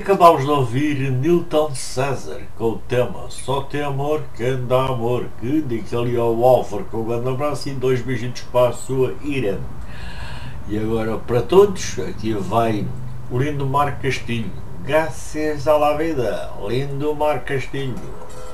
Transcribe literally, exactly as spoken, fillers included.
acabámos de ouvir Newton César com o tema Só tem amor quem dá amor, que diga ali ao Álvaro com um grande abraço e dois beijinhos para a sua Irene. E agora para todos, aqui vai o Lindomar Castilho. Graças à la vida, Lindomar Castilho.